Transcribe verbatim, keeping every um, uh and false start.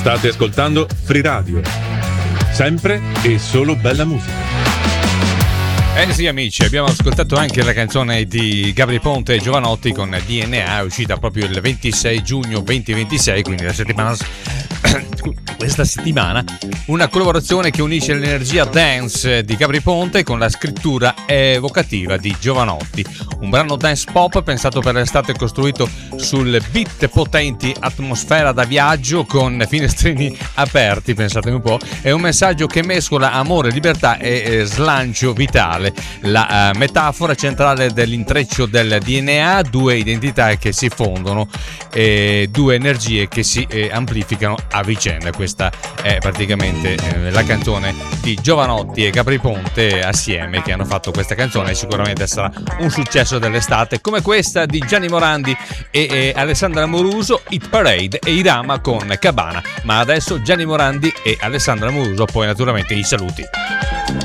State ascoltando Free Radio. Sempre e solo bella musica. Eh sì amici, abbiamo ascoltato anche la canzone di Gabry Ponte e Jovanotti con D N A, uscita proprio il ventisei giugno duemilaventisei, quindi la settimana questa settimana, una collaborazione che unisce l'energia dance di Gabry Ponte con la scrittura evocativa di Jovanotti, un brano dance pop pensato per l'estate, costruito sul beat potenti, atmosfera da viaggio con finestrini aperti, pensate un po', è un messaggio che mescola amore, libertà e slancio vitale. La uh, metafora centrale dell'intreccio del D N A, due identità che si fondono e due energie che si eh, amplificano a vicenda. Questa è praticamente eh, la canzone di Jovanotti e Gabry Ponte assieme, che hanno fatto questa canzone. Sicuramente sarà un successo dell'estate, come questa di Gianni Morandi e, e Alessandra Moruso, Hit Parade, e Irama con Cabana. Ma adesso Gianni Morandi e Alessandra Moruso, poi naturalmente i saluti.